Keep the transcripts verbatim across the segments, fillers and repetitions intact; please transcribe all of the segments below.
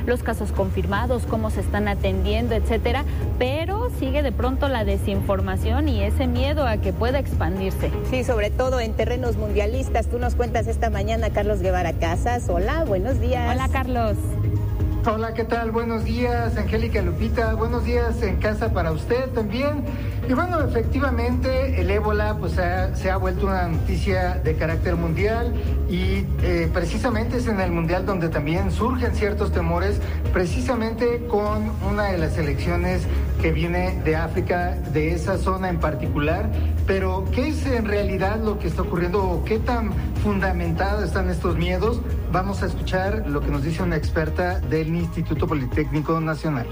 los casos confirmados, cómo se están atendiendo, etcétera, pero sigue de pronto la desinformación y ese miedo a que pueda expandirse. Sí, sobre todo en terrenos mundialistas. Tú nos cuentas esta mañana, Carlos Guevara Casas. Hola, buenos días. Hola, Carlos. Hola, ¿qué tal? Buenos días, Angélica, Lupita. Buenos días en casa para usted también. Y bueno, efectivamente, el ébola pues ha, se ha vuelto una noticia de carácter mundial y eh, precisamente es en el mundial donde también surgen ciertos temores, precisamente con una de las elecciones que viene de África, de esa zona en particular. Pero, ¿qué es en realidad lo que está ocurriendo o qué tan fundamentados están estos miedos? Vamos a escuchar lo que nos dice una experta del Instituto Politécnico Nacional.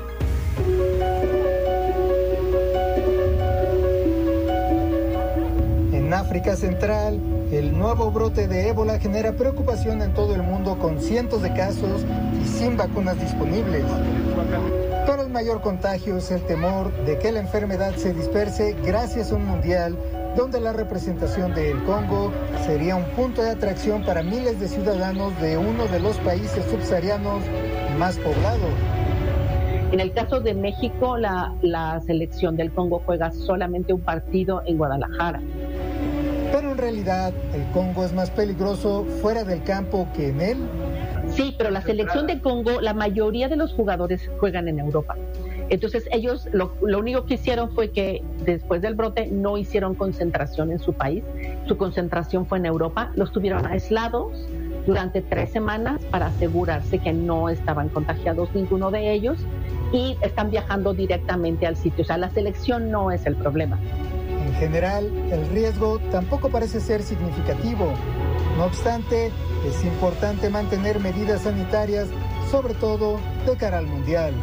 En África Central, el nuevo brote de ébola genera preocupación en todo el mundo con cientos de casos y sin vacunas disponibles. Pero el mayor contagio es el temor de que la enfermedad se disperse gracias a un mundial donde la representación de El Congo sería un punto de atracción para miles de ciudadanos de uno de los países subsaharianos más poblados. En el caso de México, la, la selección del Congo juega solamente un partido en Guadalajara. Pero en realidad, ¿el Congo es más peligroso fuera del campo que en él? Sí, pero la selección de Congo, la mayoría de los jugadores juegan en Europa. Entonces ellos lo, lo único que hicieron fue que después del brote no hicieron concentración en su país. Su concentración fue en Europa. Los tuvieron aislados durante tres semanas para asegurarse que no estaban contagiados ninguno de ellos y están viajando directamente al sitio. O sea, la selección no es el problema. En general, el riesgo tampoco parece ser significativo. No obstante, es importante mantener medidas sanitarias, sobre todo de cara al mundial.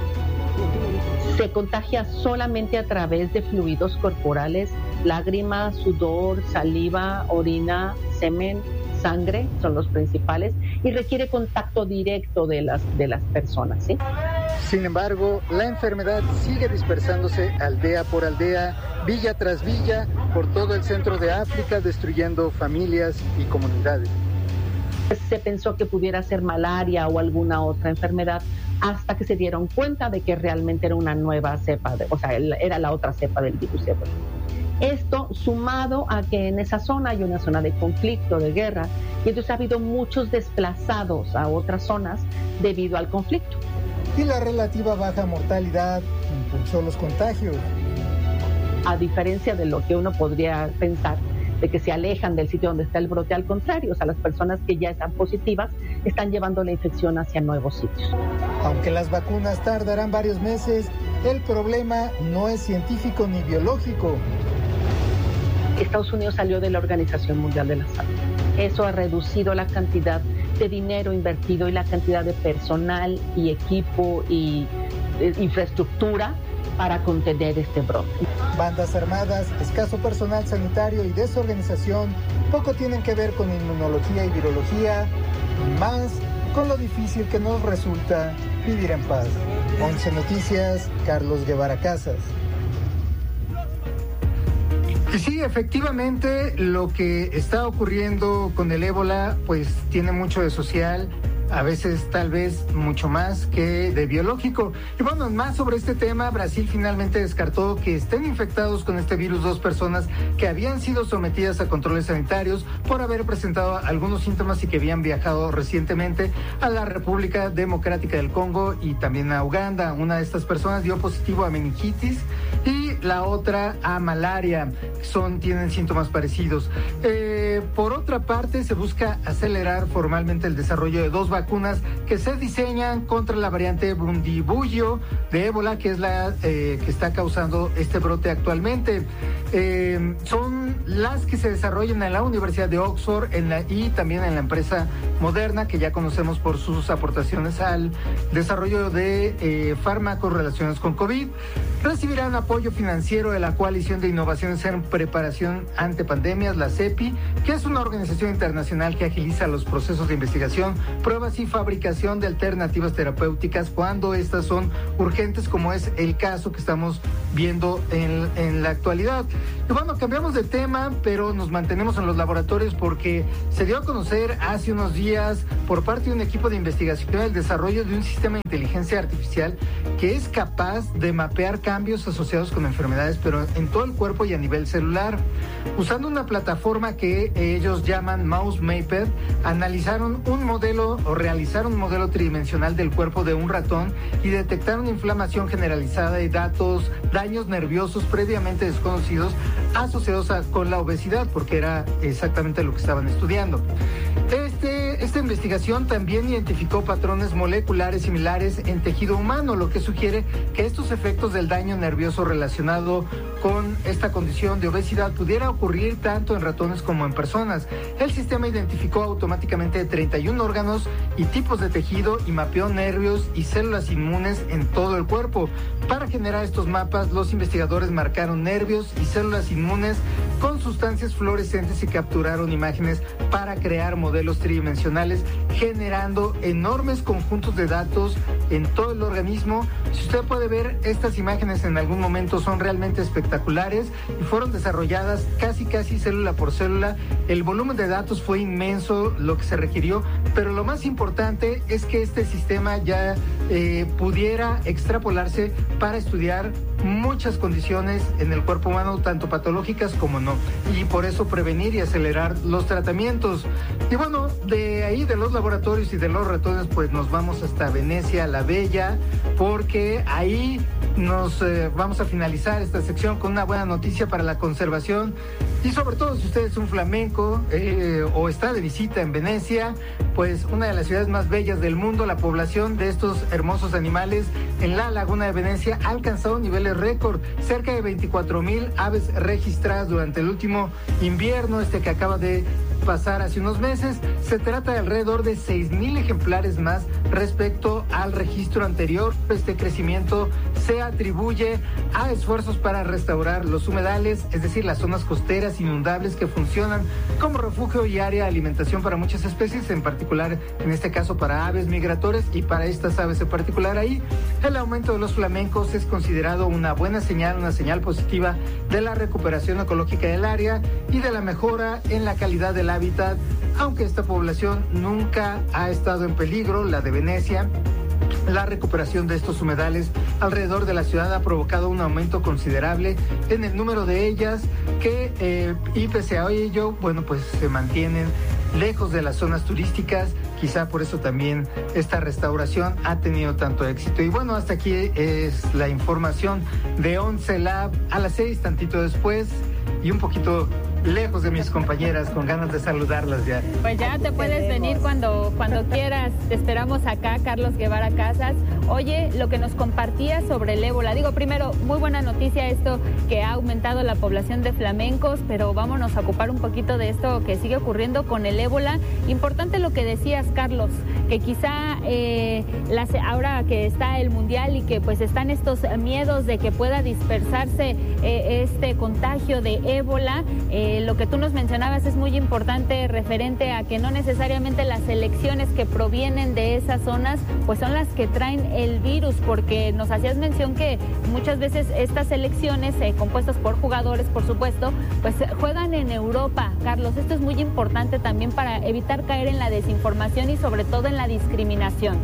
Se contagia solamente a través de fluidos corporales, lágrimas, sudor, saliva, orina, semen, sangre, son los principales, y requiere contacto directo de las, de las personas, ¿sí? Sin embargo, la enfermedad sigue dispersándose aldea por aldea, villa tras villa, por todo el centro de África, destruyendo familias y comunidades. Se pensó que pudiera ser malaria o alguna otra enfermedad hasta que se dieron cuenta de que realmente era una nueva cepa, de, o sea, era la otra cepa del virus. Esto sumado a que en esa zona hay una zona de conflicto, de guerra, y entonces ha habido muchos desplazados a otras zonas debido al conflicto. Y la relativa baja mortalidad impulsó los contagios. A diferencia de lo que uno podría pensar, de que se alejan del sitio donde está el brote, al contrario, o sea, las personas que ya están positivas están llevando la infección hacia nuevos sitios. Aunque las vacunas tardarán varios meses, el problema no es científico ni biológico. Estados Unidos salió de la Organización Mundial de la Salud. Eso ha reducido la cantidad de dinero invertido y la cantidad de personal y equipo y eh, infraestructura para contener este brote. Bandas armadas, escaso personal sanitario y desorganización poco tienen que ver con inmunología y virología, más con lo difícil que nos resulta vivir en paz. once Noticias, Carlos Guevara Casas. Y sí, efectivamente, lo que está ocurriendo con el ébola, pues tiene mucho de social, a veces tal vez mucho más que de biológico. Y bueno, más sobre este tema, Brasil finalmente descartó que estén infectados con este virus dos personas que habían sido sometidas a controles sanitarios por haber presentado algunos síntomas y que habían viajado recientemente a la República Democrática del Congo y también a Uganda. Una de estas personas dio positivo a meningitis y la otra a malaria. Son, tienen síntomas parecidos. Eh, por otra parte, se busca acelerar formalmente el desarrollo de dos vacunas que se diseñan contra la variante Bundibugyo de ébola, que es la eh, que está causando este brote actualmente. Eh, son las que se desarrollan en la Universidad de Oxford en la, y también en la empresa Moderna, que ya conocemos por sus aportaciones al desarrollo de eh, fármacos relacionados con COVID. Recibirán apoyo financiero de la Coalición de Innovaciones en Preparación ante Pandemias, la CEPI, que es una organización internacional que agiliza los procesos de investigación, pruebas y fabricación de alternativas terapéuticas cuando estas son urgentes, como es el caso que estamos viendo en, en la actualidad. Y bueno, cambiamos de tema. tema, pero nos mantenemos en los laboratorios porque se dio a conocer hace unos días por parte de un equipo de investigación el desarrollo de un sistema de inteligencia artificial que es capaz de mapear cambios asociados con enfermedades, pero en todo el cuerpo y a nivel celular. Usando una plataforma que ellos llaman Mouse Mapper, analizaron un modelo o realizaron un modelo tridimensional del cuerpo de un ratón y detectaron inflamación generalizada y datos, daños nerviosos previamente desconocidos asociados a, con la obesidad, porque era exactamente lo que estaban estudiando. Este, esta investigación también identificó patrones moleculares similares en tejido humano, lo que sugiere que estos efectos del daño nervioso relacionado con esta condición de obesidad pudiera ocurrir tanto en ratones como en personas. El sistema identificó automáticamente treinta y un órganos y tipos de tejido y mapeó nervios y células inmunes en todo el cuerpo. Para generar estos mapas, los investigadores marcaron nervios y células inmunes con sustancias fluorescentes y capturaron imágenes para crear modelos tridimensionales, generando enormes conjuntos de datos en todo el organismo. Si usted puede ver estas imágenes en algún momento, son realmente espectaculares y fueron desarrolladas casi casi célula por célula. El volumen de datos fue inmenso, lo que se requirió, pero lo más importante es que este sistema ya eh, pudiera extrapolarse para estudiar muchas condiciones en el cuerpo humano, tanto patológicas como no, y por eso prevenir y acelerar los tratamientos. Y bueno, de ahí de los laboratorios y de los ratones, pues nos vamos hasta Venecia la Bella, porque ahí nos eh, vamos a finalizar esta sección con una buena noticia para la conservación, y sobre todo si usted es un flamenco eh, o está de visita en Venecia, pues una de las ciudades más bellas del mundo, la población de estos hermosos animales en la laguna de Venecia ha alcanzado niveles récord, cerca de veinticuatro mil aves registradas durante el último invierno, este que acaba de pasar hace unos meses. Se trata de alrededor de seis mil ejemplares más respecto al registro anterior. Este crecimiento se atribuye a esfuerzos para restaurar los humedales, es decir, las zonas costeras inundables que funcionan como refugio y área de alimentación para muchas especies, en particular en este caso para aves migratorias, y para estas aves en particular ahí el aumento de los flamencos es considerado una buena señal, una señal positiva de la recuperación ecológica del área y de la mejora en la calidad del hábitat, aunque esta población nunca ha estado en peligro, la de Venecia. La recuperación de estos humedales alrededor de la ciudad ha provocado un aumento considerable en el número de ellas que, eh, y pese a ello, bueno, pues se mantienen lejos de las zonas turísticas. Quizá por eso también esta restauración ha tenido tanto éxito. Y bueno, hasta aquí es la información de Once Lab a las seis, tantito después, y un poquito lejos de mis compañeras, con ganas de saludarlas ya. Pues ya te puedes venir cuando, cuando quieras. Te esperamos acá, Carlos Guevara Casas. Oye, lo que nos compartías sobre el ébola. Digo, primero, muy buena noticia esto que ha aumentado la población de flamencos, pero vámonos a ocupar un poquito de esto que sigue ocurriendo con el ébola. Importante lo que decías, Carlos, que quizá eh, las, ahora que está el mundial y que pues están estos miedos de que pueda dispersarse eh, este contagio de ébola, eh, lo que tú nos mencionabas es muy importante referente a que no necesariamente las selecciones que provienen de esas zonas pues son las que traen el virus, porque nos hacías mención que muchas veces estas selecciones eh, compuestas por jugadores, por supuesto, pues juegan en Europa. Carlos, esto es muy importante también para evitar caer en la desinformación y sobre todo en la discriminación.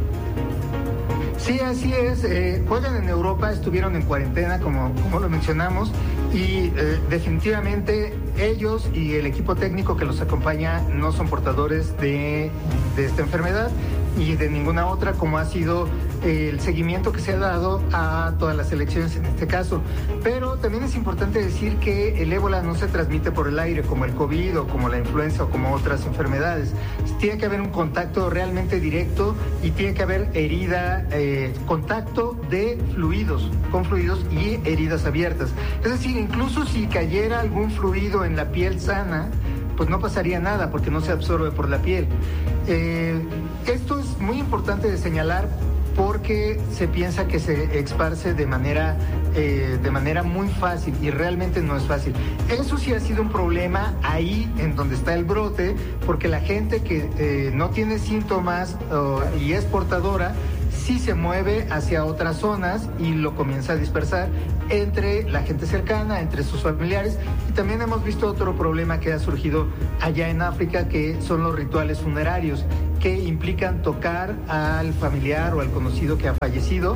Sí, así es. Eh, juegan en Europa, estuvieron en cuarentena, como, como lo mencionamos, y eh, definitivamente ellos y el equipo técnico que los acompaña no son portadores de, de esta enfermedad y de ninguna otra, como ha sido el seguimiento que se ha dado a todas las elecciones en este caso. Pero también es importante decir que el ébola no se transmite por el aire como el COVID o como la influenza o como otras enfermedades. Tiene que haber un contacto realmente directo y tiene que haber herida, eh, contacto de fluidos, con fluidos y heridas abiertas. Es decir, incluso si cayera algún fluido en la piel sana, pues no pasaría nada porque no se absorbe por la piel. Eh, esto es muy importante de señalar porque se piensa que se esparce de manera, eh, de manera muy fácil y realmente no es fácil. Eso sí ha sido un problema ahí en donde está el brote, porque la gente que eh, no tiene síntomas uh, y es portadora, sí se mueve hacia otras zonas y lo comienza a dispersar entre la gente cercana, entre sus familiares. Y también hemos visto otro problema que ha surgido allá en África, que son los rituales funerarios, que implican tocar al familiar o al conocido que ha fallecido,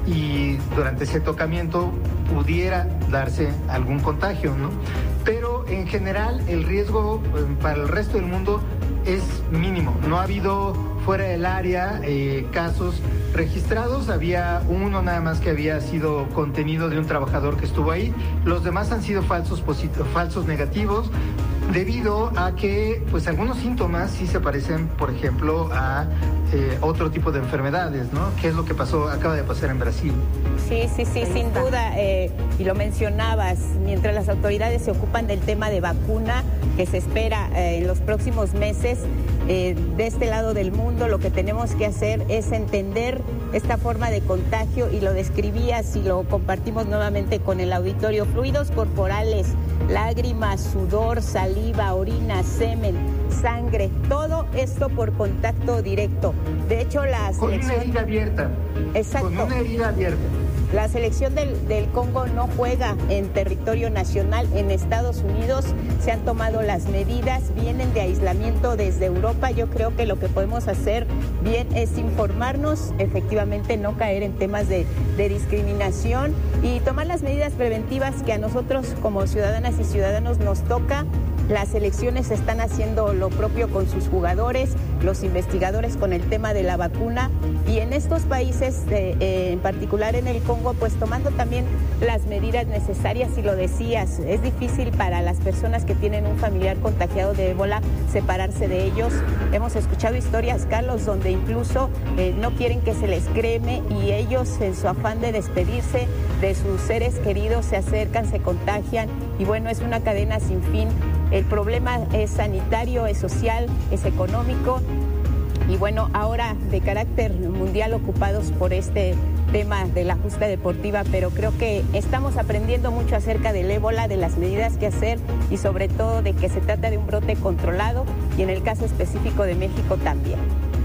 y durante ese tocamiento pudiera darse algún contagio, ¿no? Pero en general el riesgo eh, para el resto del mundo es mínimo. No ha habido fuera del área eh, casos registrados. Había uno nada más que había sido contenido de un trabajador que estuvo ahí. Los demás han sido falsos positivos, falsos negativos, debido a que pues algunos síntomas sí se parecen, por ejemplo, a eh, otro tipo de enfermedades, ¿no? ¿Qué es lo que pasó, acaba de pasar en Brasil? Sí, sí, sí, sin duda, eh, y lo mencionabas, mientras las autoridades se ocupan del tema de vacuna, que se espera eh, en los próximos meses, eh, de este lado del mundo, lo que tenemos que hacer es entender esta forma de contagio, y lo describías y lo compartimos nuevamente con el auditorio: fluidos corporales, lágrimas, sudor, saliva, orina, semen, sangre, todo esto por contacto directo. De hecho, la selección... Con una herida abierta. Exacto. Con una herida abierta. La selección del, del Congo no juega en territorio nacional. En Estados Unidos se han tomado las medidas, vienen de aislamiento desde Europa. Yo creo que lo que podemos hacer bien es informarnos, efectivamente no caer en temas de, de discriminación, y tomar las medidas preventivas que a nosotros como ciudadanas y ciudadanos nos toca. Las selecciones están haciendo lo propio con sus jugadores, los investigadores con el tema de la vacuna, y en estos países, eh, eh, en particular en el Congo, pues tomando también las medidas necesarias. Y lo decías, es difícil para las personas que tienen un familiar contagiado de ébola separarse de ellos. Hemos escuchado historias, Carlos, donde incluso eh, no quieren que se les creme, y ellos, en su afán de despedirse de sus seres queridos, se acercan, se contagian, y bueno, es una cadena sin fin. El problema es sanitario, es social, es económico, y bueno, ahora de carácter mundial ocupados por este tema de la justa deportiva, pero creo que estamos aprendiendo mucho acerca del ébola, de las medidas que hacer, y sobre todo de que se trata de un brote controlado, y en el caso específico de México también.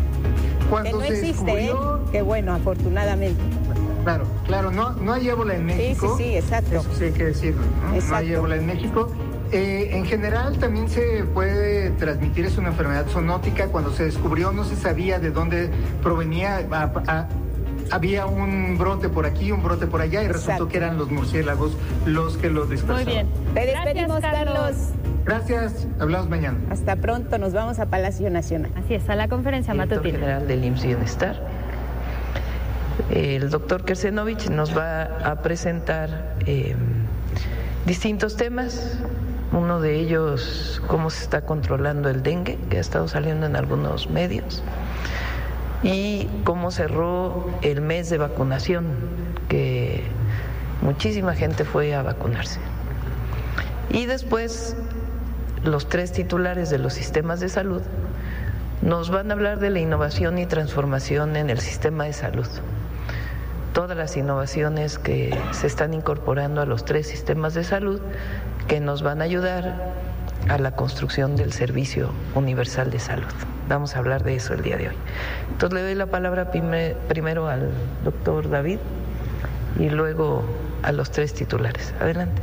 Cuando que no se existe, descubrió... ¿eh? Que bueno, afortunadamente. Claro, claro, no, no hay ébola en México. Sí, sí, sí, exacto. Eso sí hay que decirlo, ¿no? Exacto. No hay ébola en México. Eh, en general también se puede transmitir, es una enfermedad zoonótica. Cuando se descubrió no se sabía de dónde provenía. A, a, había un brote por aquí, un brote por allá, y resultó Exacto. que eran los murciélagos los que lo dispersaron. Muy bien. Te despedimos, Gracias, Carlos. Carlos. Gracias, hablamos mañana. Hasta pronto, nos vamos a Palacio Nacional. Así es, a la conferencia matutina. Director general del I M S S Bienestar. El doctor Kersenovich nos va a presentar eh, distintos temas. Uno de ellos, cómo se está controlando el dengue, que ha estado saliendo en algunos medios, y cómo cerró el mes de vacunación, que muchísima gente fue a vacunarse. Y después, los tres titulares de los sistemas de salud nos van a hablar de la innovación y transformación en el sistema de salud. Todas las innovaciones que se están incorporando a los tres sistemas de salud, que nos van a ayudar a la construcción del servicio universal de salud. Vamos a hablar de eso el día de hoy. Entonces le doy la palabra primer, primero al doctor David y luego a los tres titulares. Adelante.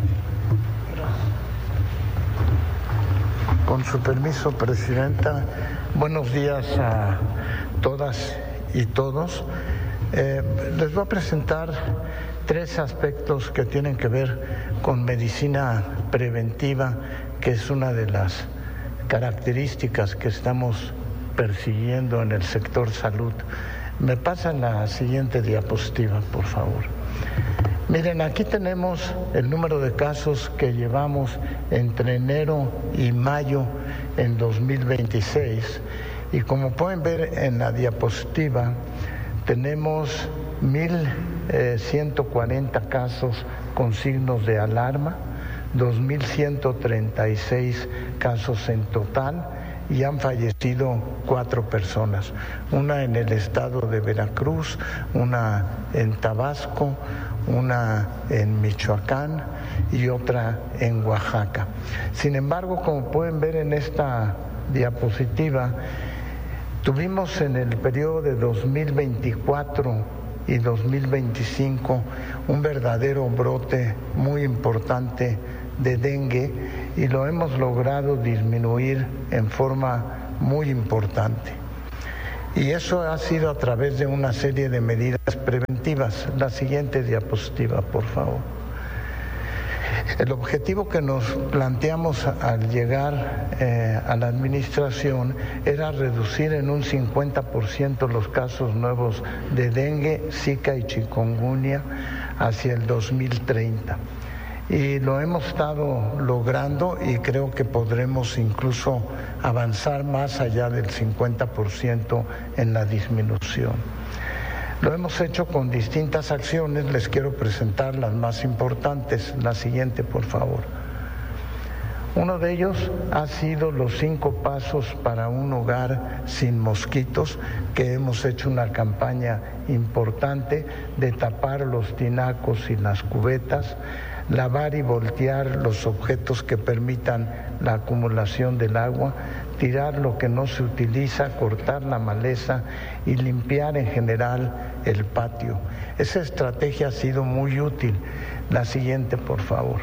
Con su permiso, Presidenta, buenos días a todas y todos. Eh, les voy a presentar tres aspectos que tienen que ver con medicina preventiva, que es una de las características que estamos persiguiendo en el sector salud. Me pasan la siguiente diapositiva, por favor. Miren, aquí tenemos el número de casos que llevamos entre enero y mayo en dos mil veintiséis, y como pueden ver en la diapositiva, tenemos mil ciento cuarenta casos con signos de alarma, dos mil ciento treinta y seis casos en total, y han fallecido cuatro personas, una en el estado de Veracruz, una en Tabasco, una en Michoacán y otra en Oaxaca. Sin embargo, como pueden ver en esta diapositiva, Tuvimos en el periodo de dos mil veinticuatro y dos mil veinticinco un verdadero brote muy importante de dengue y lo hemos logrado disminuir en forma muy importante. Y eso ha sido a través de una serie de medidas preventivas. La siguiente diapositiva, por favor. El objetivo que nos planteamos al llegar eh, a la administración era reducir en un cincuenta por ciento los casos nuevos de dengue, zika y chikungunya hacia el dos mil treinta. Y lo hemos estado logrando y creo que podremos incluso avanzar más allá del cincuenta por ciento en la disminución. Lo hemos hecho con distintas acciones, les quiero presentar las más importantes. La siguiente, por favor. Uno de ellos ha sido los cinco pasos para un hogar sin mosquitos, que hemos hecho una campaña importante de tapar los tinacos y las cubetas, lavar y voltear los objetos que permitan la acumulación del agua, tirar lo que no se utiliza, cortar la maleza y limpiar en general el patio. Esa estrategia ha sido muy útil. La siguiente, por favor.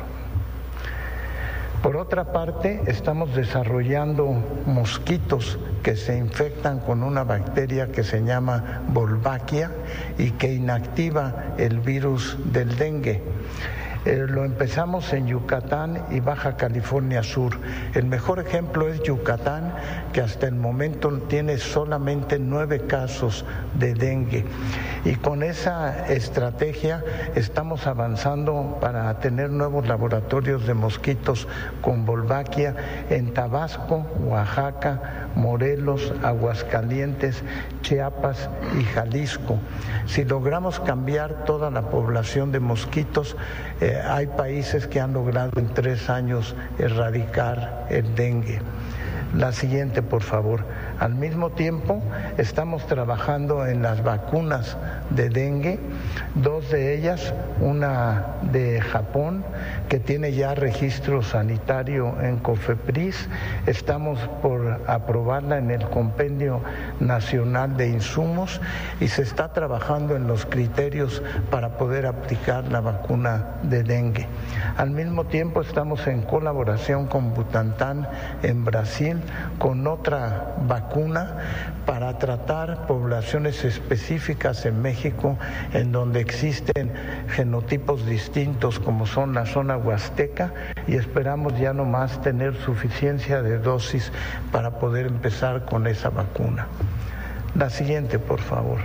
Por otra parte, estamos desarrollando mosquitos que se infectan con una bacteria que se llama Wolbachia y que inactiva el virus del dengue. Eh, lo empezamos en Yucatán y Baja California Sur. El mejor ejemplo es Yucatán, que hasta el momento tiene solamente nueve casos de dengue. Y con esa estrategia estamos avanzando para tener nuevos laboratorios de mosquitos con Wolbachia en Tabasco, Oaxaca, Morelos, Aguascalientes, Chiapas y Jalisco. Si logramos cambiar toda la población de mosquitos, eh, hay países que han logrado en tres años erradicar el dengue. La siguiente, por favor. Al mismo tiempo, estamos trabajando en las vacunas de dengue, dos de ellas, una de Japón, que tiene ya registro sanitario en COFEPRIS. Estamos por aprobarla en el Compendio Nacional de Insumos y se está trabajando en los criterios para poder aplicar la vacuna de dengue. Al mismo tiempo, estamos en colaboración con Butantan en Brasil con otra vacuna para tratar poblaciones específicas en México en donde existen genotipos distintos como son la zona huasteca y esperamos ya nomás tener suficiencia de dosis para poder empezar con esa vacuna. La siguiente, por favor.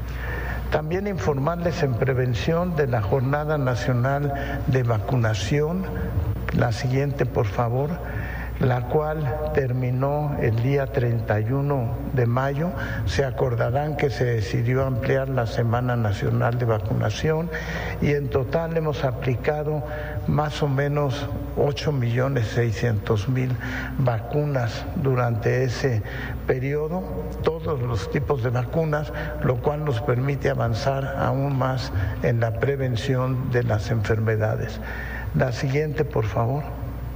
También informarles en prevención de la Jornada Nacional de Vacunación. La siguiente, por favor, la cual terminó el día treinta y uno de mayo. Se acordarán que se decidió ampliar la Semana Nacional de Vacunación y en total hemos aplicado más o menos ocho millones seiscientos mil vacunas durante ese periodo, todos los tipos de vacunas, lo cual nos permite avanzar aún más en la prevención de las enfermedades. La siguiente, por favor.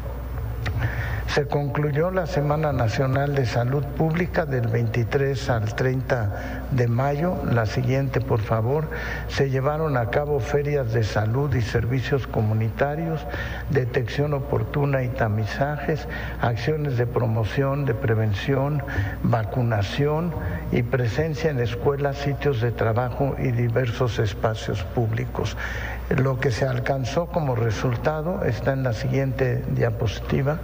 Se concluyó la Semana Nacional de Salud Pública del veintitrés al treinta de mayo. La siguiente, por favor. Se llevaron a cabo ferias de salud y servicios comunitarios, detección oportuna y tamizajes, acciones de promoción, de prevención, vacunación y presencia en escuelas, sitios de trabajo y diversos espacios públicos. Lo que se alcanzó como resultado está en la siguiente diapositiva.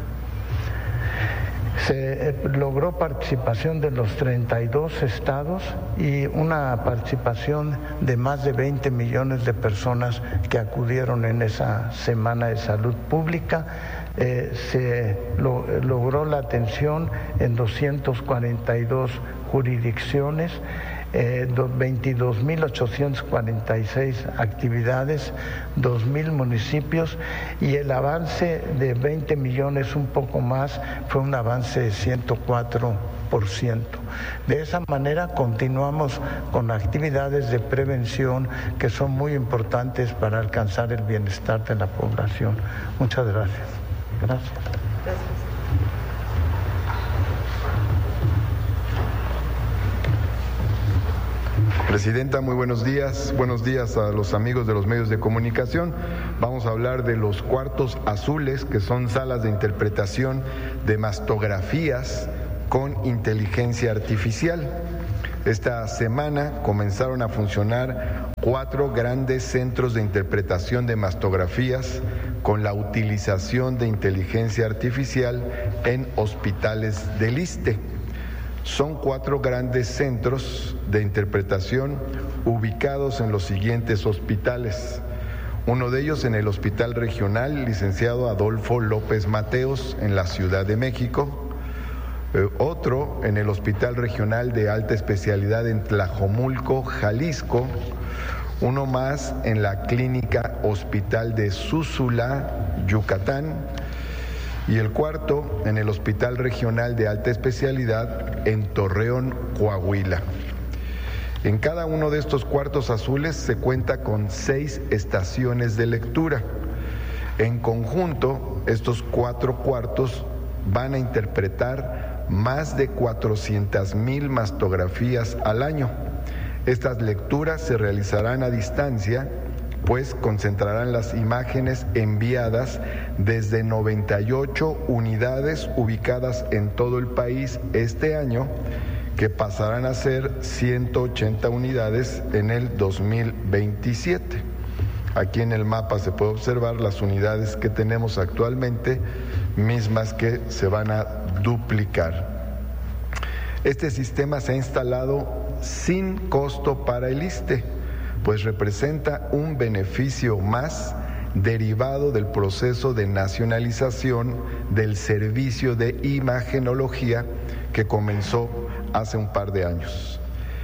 Se logró participación de los treinta y dos estados y una participación de más de veinte millones de personas que acudieron en esa Semana de Salud Pública. Eh, se lo, logró la atención en doscientas cuarenta y dos jurisdicciones, Eh, veintidós mil ochocientas cuarenta y seis actividades, dos mil municipios y el avance de veinte millones, un poco más, fue un avance de ciento cuatro por ciento. De esa manera continuamos con actividades de prevención que son muy importantes para alcanzar el bienestar de la población. Muchas gracias. Gracias. Gracias. Presidenta, muy buenos días. Buenos días a los amigos de los medios de comunicación. Vamos a hablar de los cuartos azules, que son salas de interpretación de mastografías con inteligencia artificial. Esta semana comenzaron a funcionar cuatro grandes centros de interpretación de mastografías con la utilización de inteligencia artificial en hospitales del ISSSTE. Son cuatro grandes centros de interpretación ubicados en los siguientes hospitales. Uno de ellos en el Hospital Regional Licenciado Adolfo López Mateos en la Ciudad de México. Eh, otro en el Hospital Regional de Alta Especialidad en Tlajomulco, Jalisco. Uno más en la Clínica Hospital de Zúzula, Yucatán. Y el cuarto en el Hospital Regional de Alta Especialidad en Torreón, Coahuila. En cada uno de estos cuartos azules se cuenta con seis estaciones de lectura. En conjunto, estos cuatro cuartos van a interpretar más de cuatrocientas mil mastografías al año. Estas lecturas se realizarán a distancia, pues concentrarán las imágenes enviadas desde noventa y ocho unidades ubicadas en todo el país este año, que pasarán a ser ciento ochenta unidades en el dos mil veintisiete. Aquí en el mapa se puede observar las unidades que tenemos actualmente, mismas que se van a duplicar. Este sistema se ha instalado sin costo para el ISSSTE, pues representa un beneficio más derivado del proceso de nacionalización del servicio de imagenología que comenzó hace un par de años.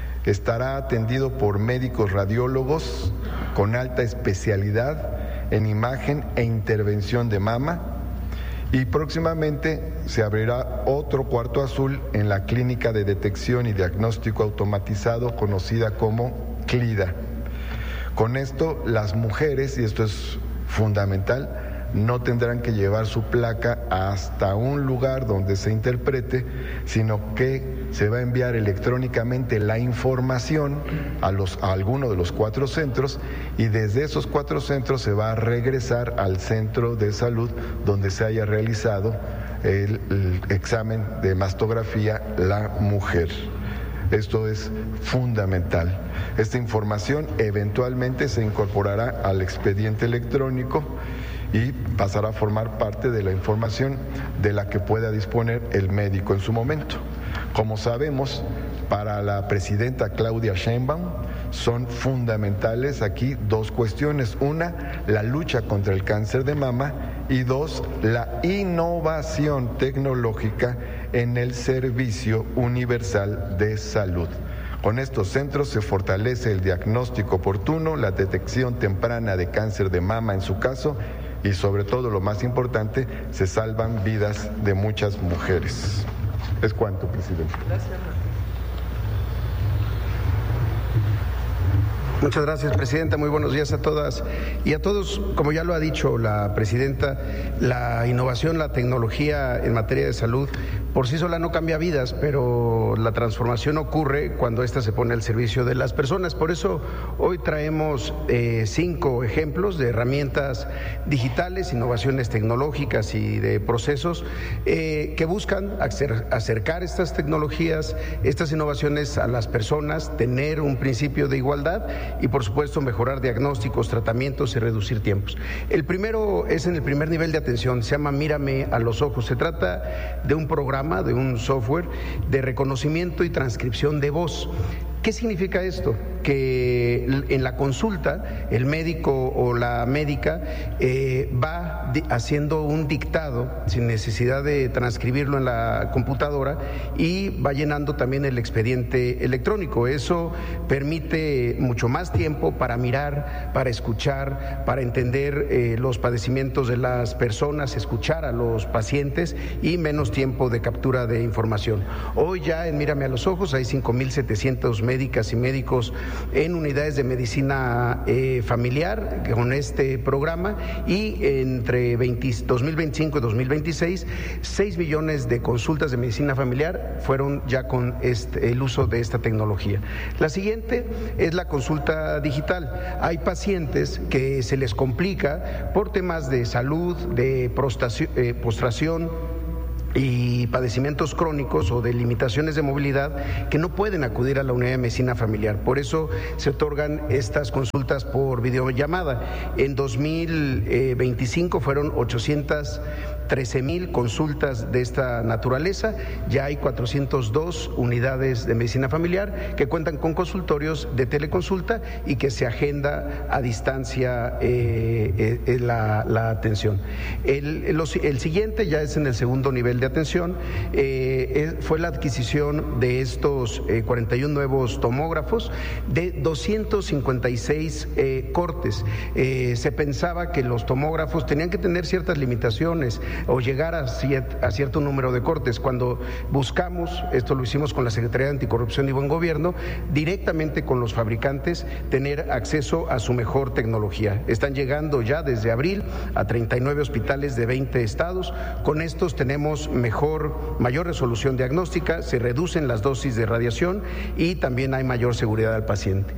Estará atendido por médicos radiólogos con alta especialidad en imagen e intervención de mama, y próximamente se abrirá otro cuarto azul en la Clínica de Detección y Diagnóstico Automatizado conocida como CLIDA. Con esto, las mujeres, y esto es fundamental, no tendrán que llevar su placa hasta un lugar donde se interprete, sino que se va a enviar electrónicamente la información a, los, a alguno de los cuatro centros, y desde esos cuatro centros se va a regresar al centro de salud donde se haya realizado el, el examen de mastografía la mujer. Esto es fundamental. Esta información eventualmente se incorporará al expediente electrónico y pasará a formar parte de la información de la que pueda disponer el médico en su momento. Como sabemos, para la presidenta Claudia Sheinbaum son fundamentales aquí dos cuestiones. Una, la lucha contra el cáncer de mama, y dos, la innovación tecnológica en el servicio universal de salud. Con estos centros se fortalece el diagnóstico oportuno, la detección temprana de cáncer de mama en su caso, y sobre todo, lo más importante, se salvan vidas de muchas mujeres. Es cuanto, presidente. Gracias. Muchas gracias, presidenta. Muy buenos días a todas y a todos. Como ya lo ha dicho la presidenta, la innovación, la tecnología en materia de salud por sí sola no cambia vidas, pero la transformación ocurre cuando ésta se pone al servicio de las personas. Por eso hoy traemos eh, cinco ejemplos de herramientas digitales, innovaciones tecnológicas y de procesos eh, que buscan acer acercar estas tecnologías, estas innovaciones a las personas, tener un principio de igualdad y, por supuesto, mejorar diagnósticos, tratamientos y reducir tiempos. El primero es en el primer nivel de atención, se llama Mírame a los ojos. Se trata de un programa, de un software de reconocimiento y transcripción de voz. ¿Qué significa esto? Que en la consulta el médico o la médica eh, va haciendo un dictado sin necesidad de transcribirlo en la computadora y va llenando también el expediente electrónico. Eso permite mucho más tiempo para mirar, para escuchar, para entender eh, los padecimientos de las personas, escuchar a los pacientes y menos tiempo de captura de información. Hoy ya en Mírame a los ojos hay cinco mil setecientos médicas y médicos en unidades de medicina eh, familiar con este programa, y entre veinte, dos mil veinticinco y dos mil veintiséis, seis millones de consultas de medicina familiar fueron ya con este, el uso de esta tecnología. La siguiente es la consulta digital. Hay pacientes que se les complica por temas de salud, de prostración, eh, postración y padecimientos crónicos o de limitaciones de movilidad, que no pueden acudir a la unidad de medicina familiar. Por eso se otorgan estas consultas por videollamada. En dos mil veinticinco fueron ochocientas trece mil consultas de esta naturaleza. Ya hay cuatrocientas dos unidades de medicina familiar que cuentan con consultorios de teleconsulta y que se agenda a distancia eh, eh, la, la atención. El, los, el siguiente ya es en el segundo nivel de atención, eh, fue la adquisición de estos eh, cuarenta y uno nuevos tomógrafos de doscientos cincuenta y seis eh, cortes. Eh, se pensaba que los tomógrafos tenían que tener ciertas limitaciones o llegar a, ciert, a cierto número de cortes. Cuando buscamos, esto lo hicimos con la Secretaría de Anticorrupción y Buen Gobierno, directamente con los fabricantes, tener acceso a su mejor tecnología. Están llegando ya desde abril a treinta y nueve hospitales de veinte estados. Con estos tenemos mejor, mayor resolución diagnóstica, se reducen las dosis de radiación y también hay mayor seguridad al paciente.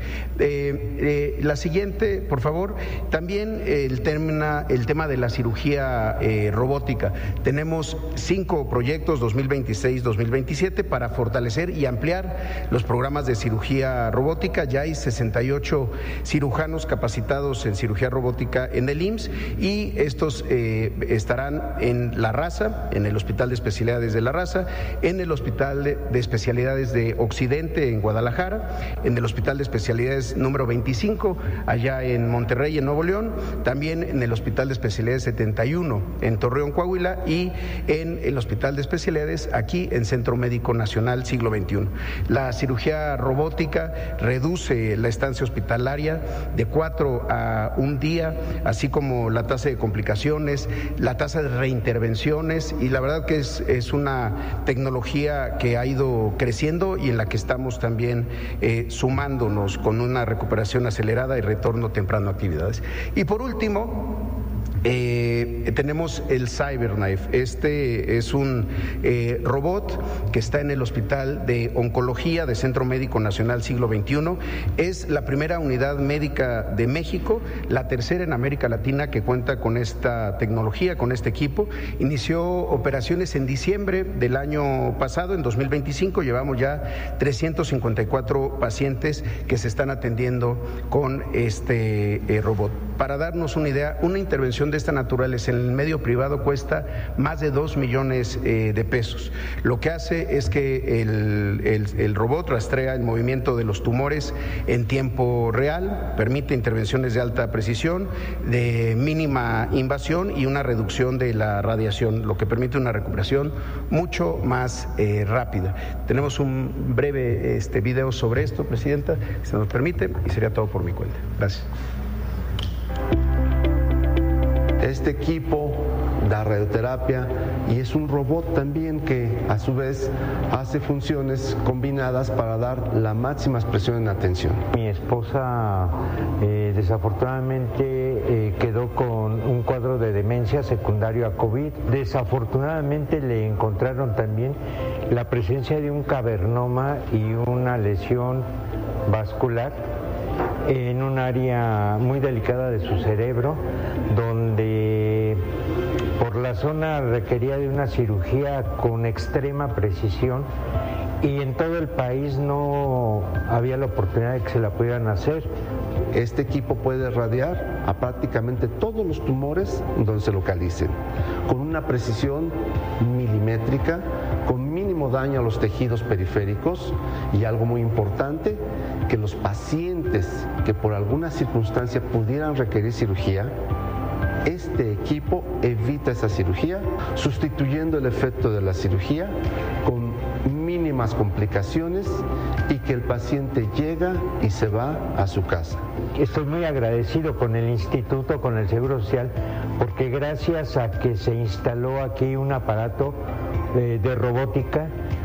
Eh, eh, la siguiente, por favor, también el tema, el tema de la cirugía eh, robótica. Tenemos cinco proyectos dos mil veintiséis dos mil veintisiete para fortalecer y ampliar los programas de cirugía robótica. Ya hay sesenta y ocho cirujanos capacitados en cirugía robótica en el I M S S, y estos eh, estarán en La Raza, en el Hospital de Especialidades de La Raza, en el Hospital de, de Especialidades de Occidente en Guadalajara, en el Hospital de Especialidades número veinticinco allá en Monterrey, en Nuevo León, también en el Hospital de Especialidades setenta y uno en Torreón, Coahuila, y en el Hospital de Especialidades aquí en Centro Médico Nacional Siglo veintiuno. La cirugía robótica reduce la estancia hospitalaria de cuatro a un día, así como la tasa de complicaciones, la tasa de reintervenciones, y la verdad que es, es una tecnología que ha ido creciendo y en la que estamos también eh, sumándonos con una recuperación acelerada y retorno temprano a actividades. Y por último, Eh, tenemos el CyberKnife. Este es un eh, robot que está en el Hospital de Oncología de Centro Médico Nacional Siglo veintiuno. Es la primera unidad médica de México, la tercera en América Latina que cuenta con esta tecnología, con este equipo. Inició operaciones en diciembre del año pasado, en dos mil veinticinco. Llevamos ya trescientos cincuenta y cuatro pacientes que se están atendiendo con este eh, robot. Para darnos una idea, una intervención de esta naturaleza en el medio privado cuesta más de dos millones eh, de pesos. Lo que hace es que el, el, el robot rastrea el movimiento de los tumores en tiempo real, permite intervenciones de alta precisión, de mínima invasión y una reducción de la radiación, lo que permite una recuperación mucho más eh, rápida. Tenemos un breve este, video sobre esto, Presidenta, si se nos permite, y sería todo por mi cuenta. Gracias. Este equipo da radioterapia y es un robot también que a su vez hace funciones combinadas para dar la máxima expresión en atención. Mi esposa eh, desafortunadamente eh, quedó con un cuadro de demencia secundario a COVID. Desafortunadamente le encontraron también la presencia de un cavernoma y una lesión vascular en un área muy delicada de su cerebro, donde por la zona requería de una cirugía con extrema precisión, y en todo el país no había la oportunidad de que se la pudieran hacer. Este equipo puede radiar a prácticamente todos los tumores donde se localicen, con una precisión milimétrica, con mínimo daño a los tejidos periféricos, y algo muy importante, que los pacientes que por alguna circunstancia pudieran requerir cirugía, este equipo evita esa cirugía, sustituyendo el efecto de la cirugía con mínimas complicaciones, y que el paciente llega y se va a su casa. Estoy muy agradecido con el Instituto, con el Seguro Social, porque gracias a que se instaló aquí un aparato eh, de robótica,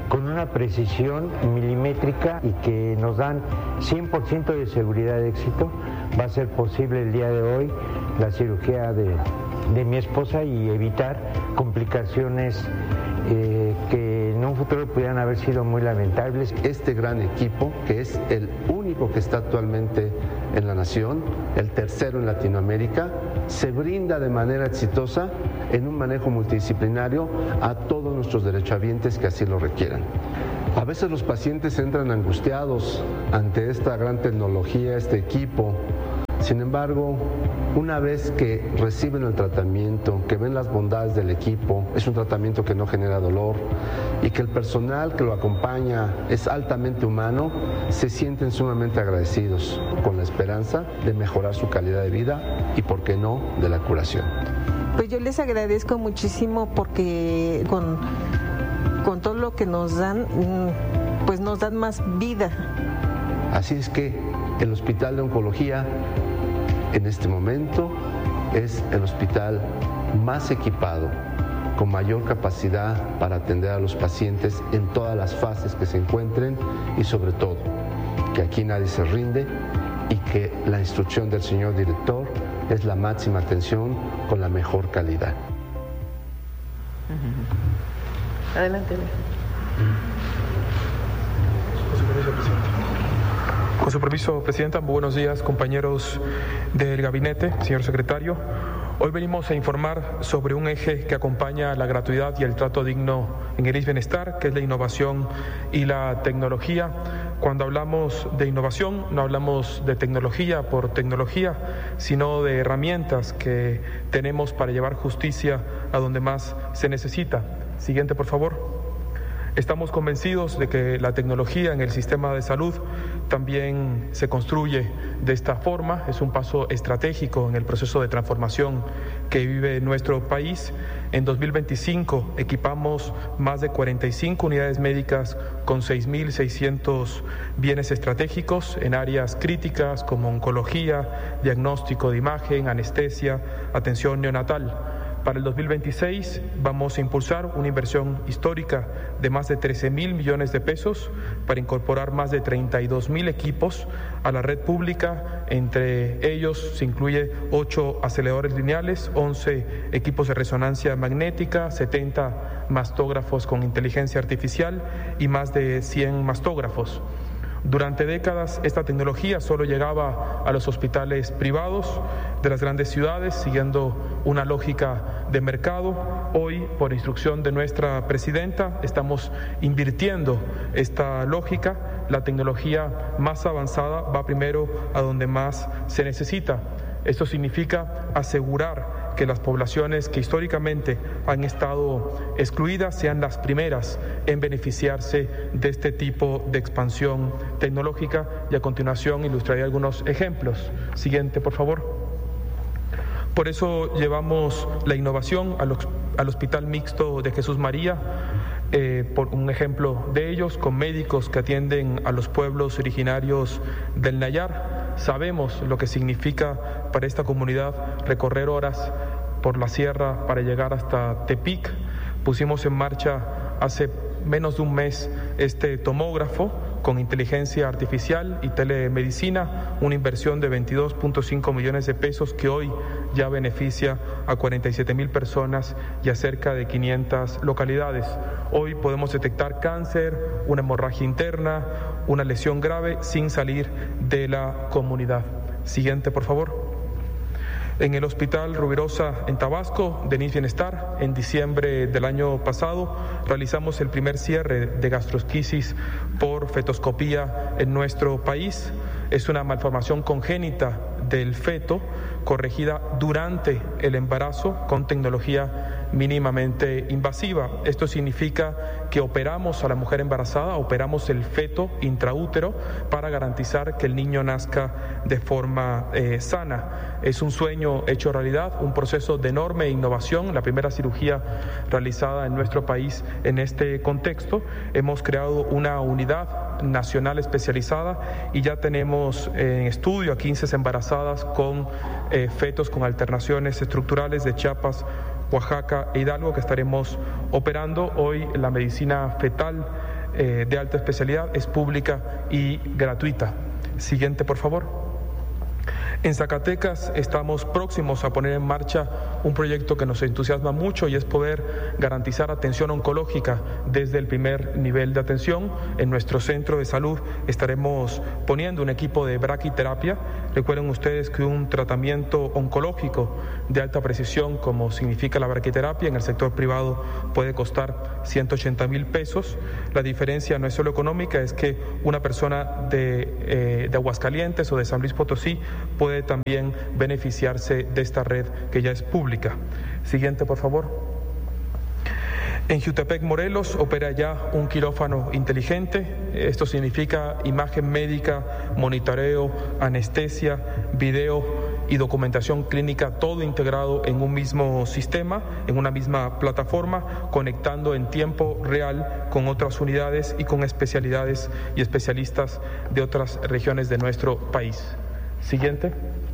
con una precisión milimétrica y que nos dan cien por ciento de seguridad de éxito. Va a ser posible el día de hoy la cirugía de, de mi esposa y evitar complicaciones eh, que en un futuro pudieran haber sido muy lamentables. Este gran equipo, que es el único que está actualmente en la nación, el tercero en Latinoamérica, se brinda de manera exitosa en un manejo multidisciplinario a todos nuestros derechohabientes que así lo requieran. A veces los pacientes entran angustiados ante esta gran tecnología, este equipo. Sin embargo, una vez que reciben el tratamiento, que ven las bondades del equipo, es un tratamiento que no genera dolor y que el personal que lo acompaña es altamente humano, se sienten sumamente agradecidos, con la esperanza de mejorar su calidad de vida y, por qué no, de la curación. Pues yo les agradezco muchísimo porque con, con todo lo que nos dan, pues nos dan más vida. Así es que el Hospital de Oncología en este momento es el hospital más equipado, con mayor capacidad para atender a los pacientes en todas las fases que se encuentren y, sobre todo, que aquí nadie se rinde y que la instrucción del señor director es la máxima atención con la mejor calidad. Uh-huh. Adelante. Con su permiso, Presidenta, muy buenos días, compañeros del gabinete, señor secretario. Hoy venimos a informar sobre un eje que acompaña la gratuidad y el trato digno en el I S S S Bienestar, que es la innovación y la tecnología. Cuando hablamos de innovación, no hablamos de tecnología por tecnología, sino de herramientas que tenemos para llevar justicia a donde más se necesita. Siguiente, por favor. Estamos convencidos de que la tecnología en el sistema de salud también se construye de esta forma. Es un paso estratégico en el proceso de transformación que vive nuestro país. En dos mil veinticinco equipamos más de cuarenta y cinco unidades médicas con seis mil seiscientos bienes estratégicos en áreas críticas como oncología, diagnóstico de imagen, anestesia, atención neonatal. Para el dos mil veintiséis vamos a impulsar una inversión histórica de más de trece mil millones de pesos para incorporar más de treinta y dos mil equipos a la red pública. Entre ellos se incluye ocho aceleradores lineales, once equipos de resonancia magnética, setenta mastógrafos con inteligencia artificial y más de cien mastógrafos. Durante décadas esta tecnología solo llegaba a los hospitales privados de las grandes ciudades, siguiendo una lógica de mercado. Hoy, por instrucción de nuestra presidenta, estamos invirtiendo esta lógica. La tecnología más avanzada va primero a donde más se necesita. Esto significa asegurar que las poblaciones que históricamente han estado excluidas sean las primeras en beneficiarse de este tipo de expansión tecnológica, y a continuación ilustraré algunos ejemplos. Siguiente, por favor. Por eso llevamos la innovación al, al Hospital Mixto de Jesús María, eh, por un ejemplo de ellos, con médicos que atienden a los pueblos originarios del Nayar. Sabemos lo que significa para esta comunidad recorrer horas por la sierra para llegar hasta Tepic. Pusimos en marcha hace menos de un mes este tomógrafo con inteligencia artificial y telemedicina, una inversión de veintidós punto cinco millones de pesos que hoy ya beneficia a cuarenta y siete mil personas y a cerca de quinientas localidades. Hoy podemos detectar cáncer, una hemorragia interna, una lesión grave sin salir de la comunidad. Siguiente, por favor. En el Hospital Rubirosa en Tabasco, de I S S S Bienestar, en diciembre del año pasado, realizamos el primer cierre de gastrosquisis por fetoscopía en nuestro país. Es una malformación congénita del feto, corregida durante el embarazo con tecnología mínimamente invasiva. Esto significa que operamos a la mujer embarazada, operamos el feto intraútero para garantizar que el niño nazca de forma eh, sana. Es un sueño hecho realidad, un proceso de enorme innovación, la primera cirugía realizada en nuestro país en este contexto. Hemos creado una unidad nacional especializada y ya tenemos en estudio a quince embarazadas con eh, fetos con alternaciones estructurales de Chiapas, Oaxaca e Hidalgo, que estaremos operando. Hoy la medicina fetal eh, de alta especialidad es pública y gratuita. Siguiente, por favor. En Zacatecas estamos próximos a poner en marcha un proyecto que nos entusiasma mucho y es poder garantizar atención oncológica desde el primer nivel de atención. En nuestro centro de salud estaremos poniendo un equipo de braquiterapia. Recuerden ustedes que un tratamiento oncológico de alta precisión, como significa la braquiterapia, en el sector privado puede costar ciento ochenta mil pesos. La diferencia no es solo económica, es que una persona de, eh, de Aguascalientes o de San Luis Potosí puede también beneficiarse de esta red que ya es pública. Siguiente, por favor. En Jutepec, Morelos, opera ya un quirófano inteligente. Esto significa imagen médica, monitoreo, anestesia, video y documentación clínica, todo integrado en un mismo sistema, en una misma plataforma, conectando en tiempo real con otras unidades y con especialidades y especialistas de otras regiones de nuestro país. Siguiente.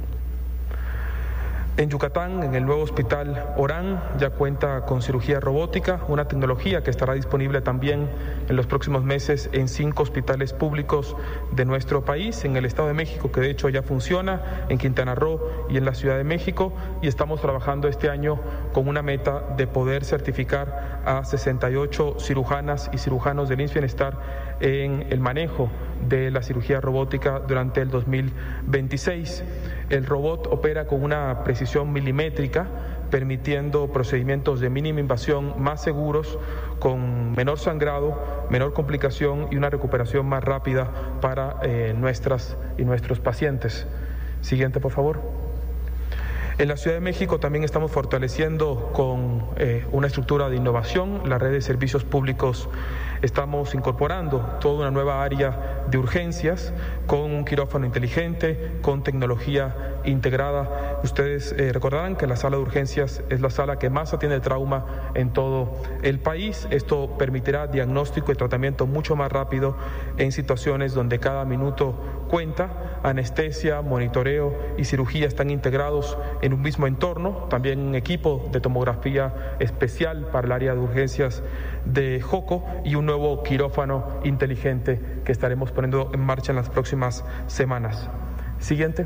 En Yucatán, en el nuevo hospital Orán, ya cuenta con cirugía robótica, una tecnología que estará disponible también en los próximos meses en cinco hospitales públicos de nuestro país, en el Estado de México, que de hecho ya funciona, en Quintana Roo y en la Ciudad de México, y estamos trabajando este año con una meta de poder certificar a sesenta y ocho cirujanas y cirujanos del I M S S Bienestar en el manejo de la cirugía robótica durante el dos mil veintiséis. El robot opera con una precisión milimétrica, permitiendo procedimientos de mínima invasión más seguros, con menor sangrado, menor complicación y una recuperación más rápida para eh, nuestras y nuestros pacientes. Siguiente, por favor. En la Ciudad de México también estamos fortaleciendo con eh, una estructura de innovación la red de servicios públicos. Estamos incorporando toda una nueva área de urgencias con un quirófano inteligente, con tecnología integrada. Ustedes eh, recordarán que la sala de urgencias es la sala que más atiende trauma en todo el país. Esto permitirá diagnóstico y tratamiento mucho más rápido en situaciones donde cada minuto cuenta. Anestesia, monitoreo y cirugía están integrados en un mismo entorno. También un equipo de tomografía especial para el área de urgencias de Joco y un nuevo quirófano inteligente que estaremos poniendo en marcha en las próximas semanas. Siguiente.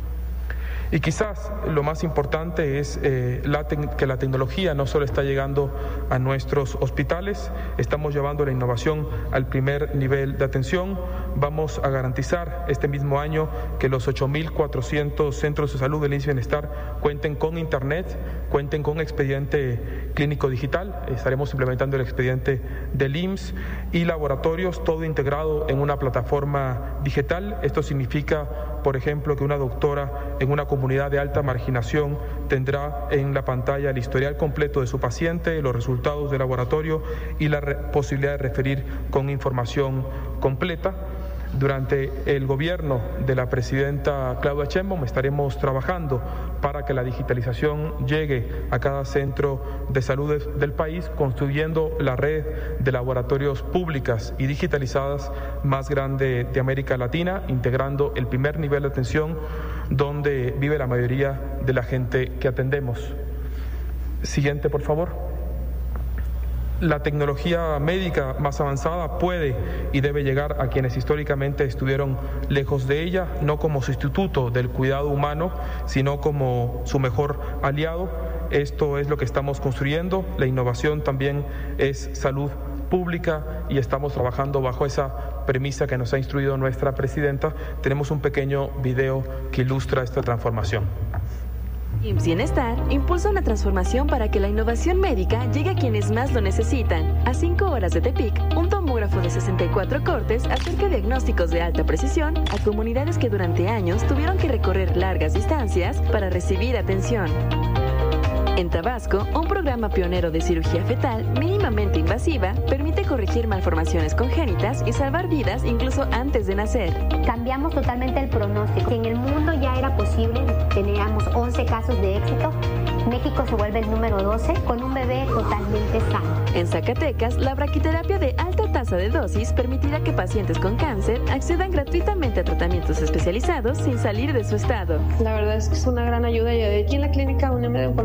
Y quizás lo más importante es eh, la que la tecnología no solo está llegando a nuestros hospitales, estamos llevando la innovación al primer nivel de atención. Vamos a garantizar este mismo año que los ocho mil cuatrocientos centros de salud del I M S S Bienestar cuenten con internet, cuenten con expediente clínico digital. Estaremos implementando el expediente del I M S S y laboratorios, todo integrado en una plataforma digital. Esto significa, por ejemplo, que una doctora en una comunidad de alta marginación tendrá en la pantalla el historial completo de su paciente, los resultados del laboratorio y la posibilidad de referir con información completa. Durante el gobierno de la presidenta Claudia Sheinbaum estaremos trabajando para que la digitalización llegue a cada centro de salud del país, construyendo la red de laboratorios públicas y digitalizadas más grande de América Latina, integrando el primer nivel de atención donde vive la mayoría de la gente que atendemos. Siguiente, por favor. La tecnología médica más avanzada puede y debe llegar a quienes históricamente estuvieron lejos de ella, no como sustituto del cuidado humano, sino como su mejor aliado. Esto es lo que estamos construyendo. La innovación también es salud pública y estamos trabajando bajo esa premisa que nos ha instruido nuestra presidenta. Tenemos un pequeño video que ilustra esta transformación. I M S S Bienestar impulsa una transformación para que la innovación médica llegue a quienes más lo necesitan. A cinco horas de Tepic, un tomógrafo de sesenta y cuatro cortes acerca diagnósticos de alta precisión a comunidades que durante años tuvieron que recorrer largas distancias para recibir atención. En Tabasco, un programa pionero de cirugía fetal mínimamente invasiva permite corregir malformaciones congénitas y salvar vidas incluso antes de nacer. Cambiamos totalmente el pronóstico. Si en el mundo ya era posible, teníamos once casos de éxito, México se vuelve el número doce con un bebé totalmente sano. En Zacatecas, la braquiterapia de alta tasa de dosis permitirá que pacientes con cáncer accedan gratuitamente a tratamientos especializados sin salir de su estado. La verdad es que es una gran ayuda y aquí en la clínica UNAM de Oncología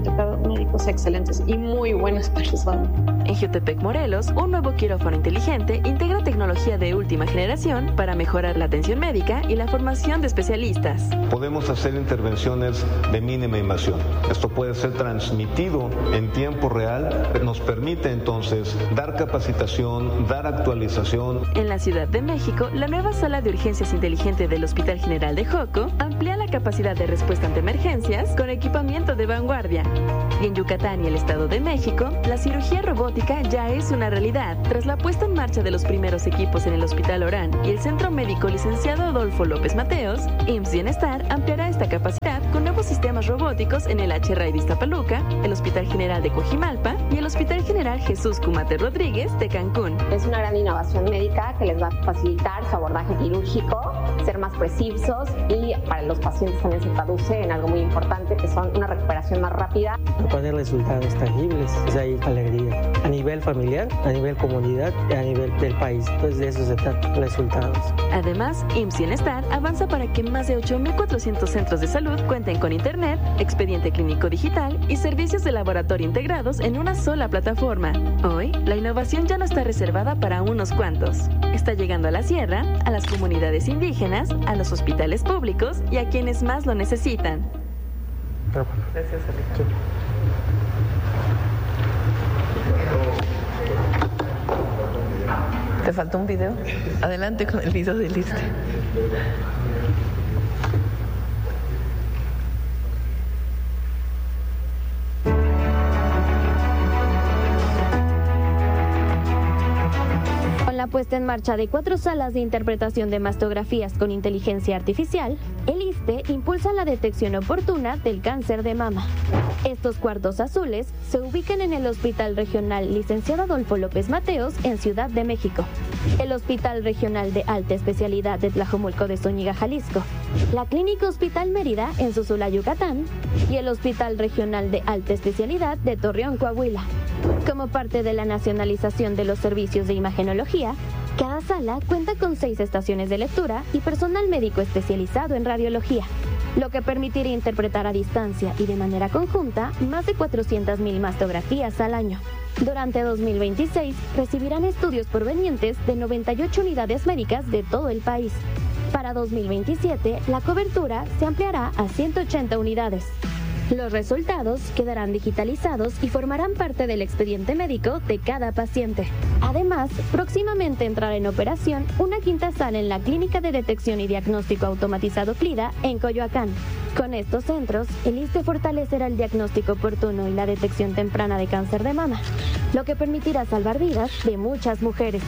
tocado médicos excelentes y muy buenas personas. En Jutepec, Morelos, un nuevo quirófano inteligente integra tecnología de última generación para mejorar la atención médica y la formación de especialistas. Podemos hacer intervenciones de mínima invasión. Esto puede ser transmitido en tiempo real, nos permite entonces dar capacitación, dar actualización. En la Ciudad de México, la nueva sala de urgencias inteligente del Hospital General de Joco amplía la capacidad de respuesta ante emergencias con equipamiento de vanguardia. Y en Yucatán y el Estado de México, la cirugía robótica ya es una realidad. Tras la puesta en marcha de los primeros equipos en el Hospital Orán y el Centro Médico Licenciado Adolfo López Mateos, I M S S Bienestar ampliará esta capacidad con nuevos sistemas robóticos en el H R I de Iztapaluca, el Hospital General de Coajimalpa y el Hospital General Jesús Cumate Rodríguez de Cancún. Es una gran innovación médica que les va a facilitar su abordaje quirúrgico, ser más precisos y para los pacientes también se traduce en algo muy importante que son una recuperación más rápida. Poner resultados tangibles, es ahí alegría. A nivel familiar, a nivel comunidad y a nivel del país. Entonces de eso se trata, resultados. Además, I M S S Bienestar avanza para que más de ocho mil cuatrocientos centros de salud cuenten con internet, expediente clínico digital y servicios de laboratorio integrados en una sola plataforma. Hoy, la innovación ya no está reservada para unos cuantos. Está llegando a la sierra, a las comunidades indígenas, a los hospitales públicos y a quienes más lo necesitan. Gracias, Alejandro. ¿Te faltó un video? Adelante con el video del ISSSTE. La puesta en marcha de cuatro salas de interpretación de mastografías con inteligencia artificial, el ISSSTE impulsa la detección oportuna del cáncer de mama. Estos cuartos azules se ubican en el Hospital Regional Licenciado Adolfo López Mateos en Ciudad de México, el Hospital Regional de Alta Especialidad de Tlajomulco de Zúñiga, Jalisco, la Clínica Hospital Mérida en Zuzula, Yucatán, y el Hospital Regional de Alta Especialidad de Torreón, Coahuila. Como parte de la nacionalización de los servicios de imagenología, cada sala cuenta con seis estaciones de lectura y personal médico especializado en radiología, lo que permitirá interpretar a distancia y de manera conjunta más de cuatrocientas mil mastografías al año. Durante dos mil veintiséis recibirán estudios provenientes de noventa y ocho unidades médicas de todo el país. Para dos mil veintisiete, la cobertura se ampliará a ciento ochenta unidades. Los resultados quedarán digitalizados y formarán parte del expediente médico de cada paciente. Además, próximamente entrará en operación una quinta sala en la Clínica de Detección y Diagnóstico Automatizado CLIDA en Coyoacán. Con estos centros, el ISSSTE fortalecerá el diagnóstico oportuno y la detección temprana de cáncer de mama, lo que permitirá salvar vidas de muchas mujeres.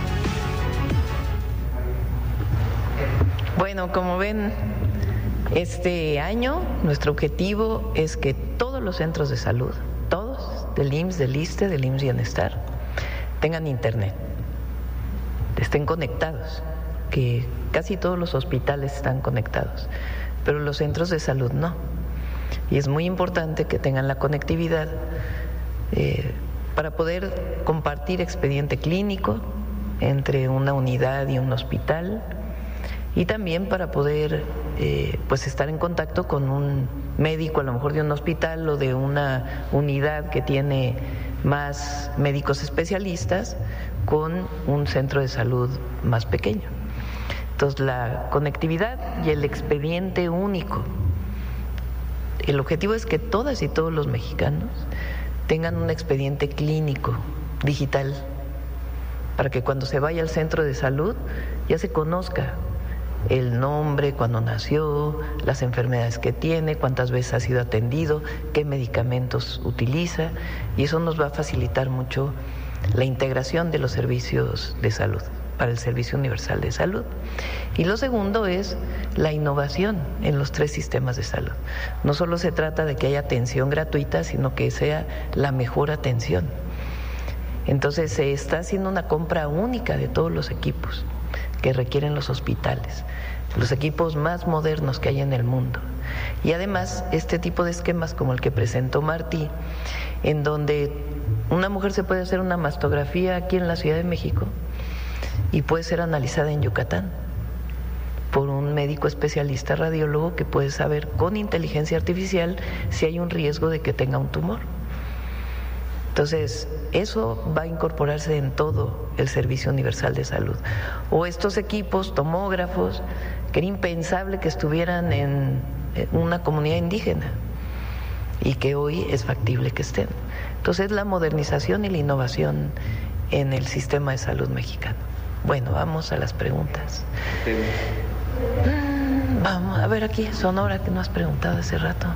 Bueno, como ven, este año nuestro objetivo es que todos los centros de salud, todos, del I M S S, del ISSSTE, del I M S S Bienestar, tengan internet, estén conectados, que casi todos los hospitales están conectados, pero los centros de salud no. Y es muy importante que tengan la conectividad eh, para poder compartir expediente clínico entre una unidad y un hospital, y también para poder eh, pues estar en contacto con un médico, a lo mejor de un hospital o de una unidad que tiene más médicos especialistas, con un centro de salud más pequeño. Entonces, la conectividad y el expediente único. El objetivo es que todas y todos los mexicanos tengan un expediente clínico digital, para que cuando se vaya al centro de salud ya se conozca el nombre, cuándo nació, las enfermedades que tiene, cuántas veces ha sido atendido, qué medicamentos utiliza, y eso nos va a facilitar mucho la integración de los servicios de salud para el Servicio Universal de Salud. Y lo segundo es la innovación en los tres sistemas de salud. No solo se trata de que haya atención gratuita, sino que sea la mejor atención. Entonces se está haciendo una compra única de todos los equipos que requieren los hospitales, los equipos más modernos que hay en el mundo. Y además este tipo de esquemas como el que presentó Martí, en donde una mujer se puede hacer una mastografía aquí en la Ciudad de México y puede ser analizada en Yucatán, por un médico especialista radiólogo que puede saber con inteligencia artificial si hay un riesgo de que tenga un tumor. Entonces, eso va a incorporarse en todo el Servicio Universal de Salud. O estos equipos, tomógrafos, que era impensable que estuvieran en una comunidad indígena y que hoy es factible que estén. Entonces, la modernización y la innovación en el sistema de salud mexicano. Bueno, vamos a las preguntas. Vamos a ver aquí, Sonora, que no has preguntado hace rato.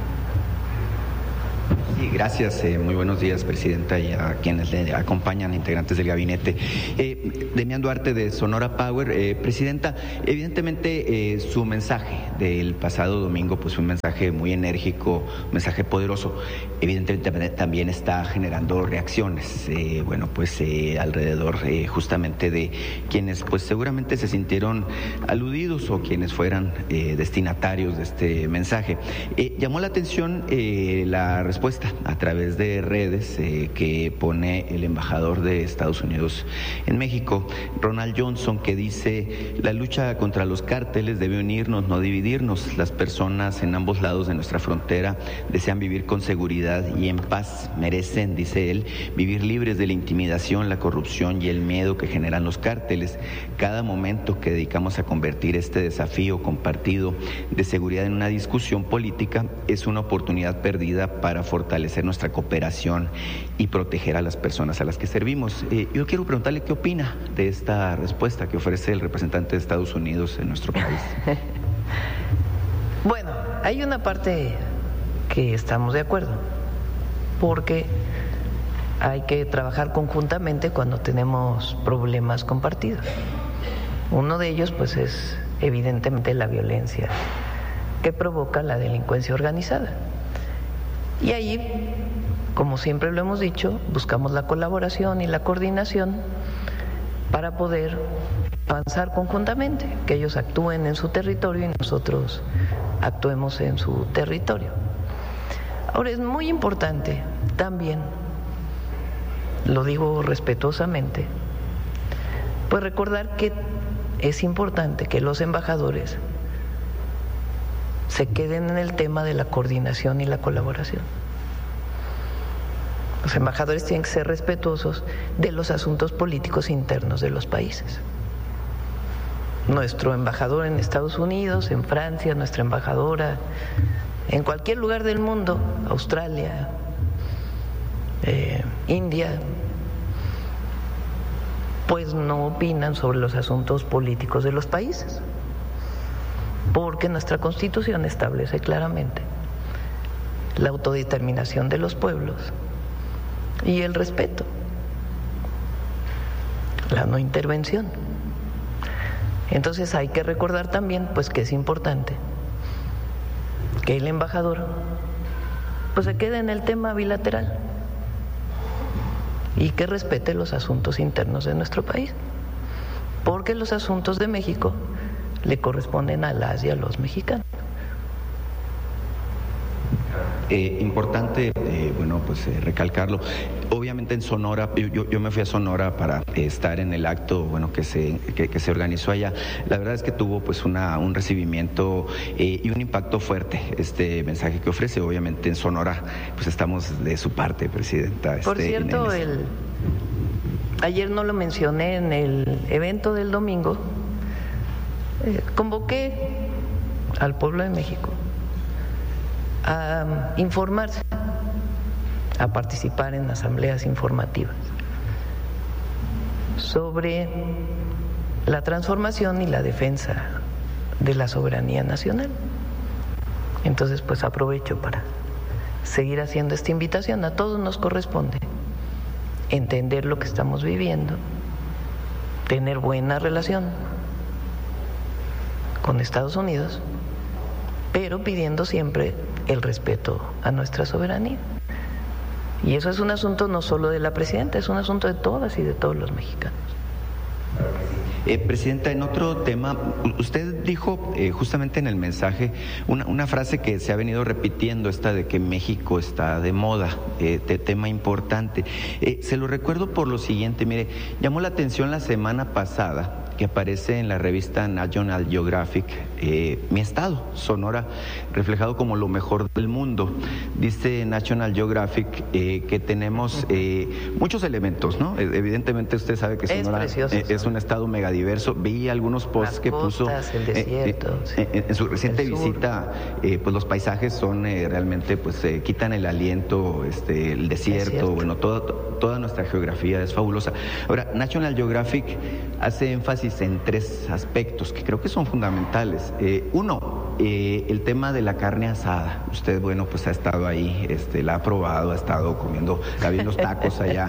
Sí, gracias. Eh, muy buenos días, Presidenta, y a quienes le acompañan, integrantes del gabinete. Eh, Demián Duarte, de Sonora Power. Eh, Presidenta, evidentemente eh, su mensaje del pasado domingo pues fue un mensaje muy enérgico, un mensaje poderoso. Evidentemente también está generando reacciones, eh, bueno, pues eh, alrededor eh, justamente de quienes pues seguramente se sintieron aludidos o quienes fueran eh, destinatarios de este mensaje. Eh, llamó la atención eh, la respuesta a través de redes eh, que pone el embajador de Estados Unidos en México, Ronald Johnson, que dice: la lucha contra los cárteles debe unirnos, no dividirnos. Las personas en ambos lados de nuestra frontera desean vivir con seguridad y en paz. Merecen, dice él, vivir libres de la intimidación, la corrupción y el miedo que generan los cárteles. Cada momento que dedicamos a convertir este desafío compartido de seguridad en una discusión política es una oportunidad perdida para fortalecer nuestra cooperación y proteger a las personas a las que servimos. Eh, yo quiero preguntarle qué opina de esta respuesta que ofrece el representante de Estados Unidos en nuestro país. Bueno, hay una parte que estamos de acuerdo, porque hay que trabajar conjuntamente cuando tenemos problemas compartidos. Uno de ellos, pues, es evidentemente la violencia que provoca la delincuencia organizada. Y ahí, como siempre lo hemos dicho, buscamos la colaboración y la coordinación para poder avanzar conjuntamente, que ellos actúen en su territorio y nosotros actuemos en su territorio. Ahora, es muy importante también, lo digo respetuosamente, pues recordar que es importante que los embajadores se queden en el tema de la coordinación y la colaboración. Los embajadores tienen que ser respetuosos de los asuntos políticos internos de los países. Nuestro embajador en Estados Unidos, en Francia, nuestra embajadora en cualquier lugar del mundo, Australia, eh, India, pues no opinan sobre los asuntos políticos de los países, porque nuestra Constitución establece claramente la autodeterminación de los pueblos y el respeto, la no intervención. Entonces hay que recordar también pues que es importante que el embajador pues se quede en el tema bilateral y que respete los asuntos internos de nuestro país, porque los asuntos de México le corresponden a las y a los mexicanos. Eh, importante, eh, bueno, pues eh, recalcarlo. Obviamente en Sonora, yo, yo, yo me fui a Sonora para eh, estar en el acto, bueno, que se que, que se organizó allá. La verdad es que tuvo pues una un recibimiento eh, y un impacto fuerte este mensaje que ofrece. Obviamente en Sonora, pues estamos de su parte, Presidenta. Por este, cierto, el, ayer no lo mencioné en el evento del domingo. Eh, convoqué al pueblo de México a informarse, a participar en asambleas informativas sobre la transformación y la defensa de la soberanía nacional. Entonces, pues aprovecho para seguir haciendo esta invitación. A todos nos corresponde entender lo que estamos viviendo, tener buena relación con Estados Unidos, pero pidiendo siempre el respeto a nuestra soberanía. Y eso es un asunto no solo de la presidenta, es un asunto de todas y de todos los mexicanos. Eh, Presidenta, en otro tema, usted dijo eh, justamente en el mensaje una, una frase que se ha venido repitiendo, esta de que México está de moda, eh, de tema importante. Eh, se lo recuerdo por lo siguiente, mire, llamó la atención la semana pasada que aparece en la revista National Geographic, eh, mi estado, Sonora, reflejado como lo mejor del mundo. Dice National Geographic eh, que tenemos eh, muchos elementos, ¿no? Evidentemente usted sabe que Sonora es, eh, es un estado megadiverso. Vi algunos posts que puso el desierto, eh, eh, sí. en su reciente visita, eh, pues los paisajes son eh, realmente, pues eh, quitan el aliento, este, el desierto, desierto. bueno, toda, toda nuestra geografía es fabulosa. Ahora, National Geographic hace énfasis en tres aspectos que creo que son fundamentales. Eh, uno, eh, el tema de la carne asada. Usted, bueno, pues ha estado ahí, este, la ha probado, ha estado comiendo, la vi en los tacos allá.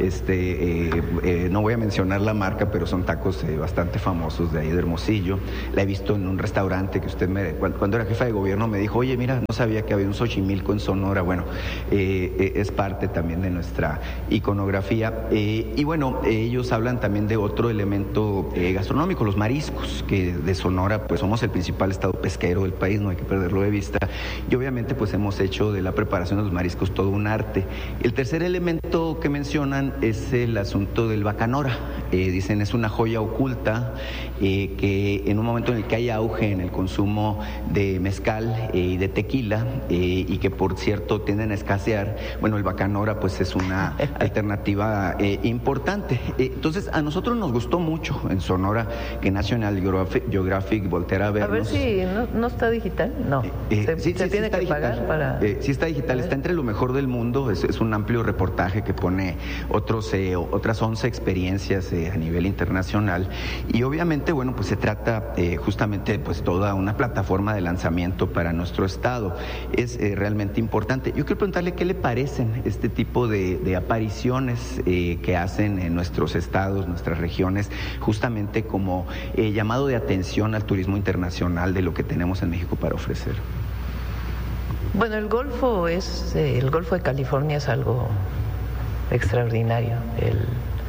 Este, eh, eh, no voy a mencionar la marca, pero son tacos eh, bastante famosos de ahí de Hermosillo. La he visto en un restaurante que usted me, cuando, cuando era jefa de gobierno me dijo, oye, mira, no sabía que había un Xochimilco en Sonora. Bueno, eh, eh, es parte también de nuestra iconografía. Eh, y bueno, eh, ellos hablan también de otro elemento eh, gastronómico, los mariscos, que de Sonora pues somos el principal estado pesquero del país, no hay que perderlo de vista, y obviamente pues hemos hecho de la preparación de los mariscos todo un arte. El tercer elemento que mencionan es el asunto del bacanora. Eh, dicen es una joya oculta eh, que en un momento en el que hay auge en el consumo de mezcal eh, y de tequila eh, y que por cierto tienden a escasear, bueno, el bacanora pues es una alternativa eh, importante. Eh, entonces a nosotros nos gustó mucho en Sonora que National Geographic, Geographic volteara a vernos. A ver si no, no está digital, no. Eh, se sí, se sí, tiene sí que digital. pagar para... Eh, sí está digital, está entre lo mejor del mundo, es, es un amplio reportaje que pone otros, eh, otras once experiencias eh, a nivel internacional y obviamente, bueno, pues se trata eh, justamente pues toda una plataforma de lanzamiento para nuestro estado. Es eh, realmente importante. Yo quiero preguntarle qué le parecen este tipo de, de apariciones eh, que hacen en nuestros estados, nuestras regiones, justamente como eh, llamado de atención al turismo internacional de lo que tenemos en México para ofrecer. Bueno, el Golfo es eh, el Golfo de California es algo extraordinario. El,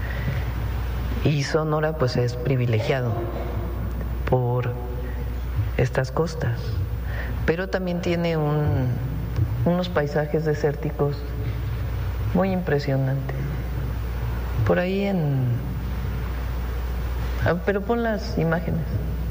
y Sonora pues es privilegiado por estas costas, pero también tiene un, unos paisajes desérticos muy impresionantes. Por ahí en... Ah, pero pon las imágenes.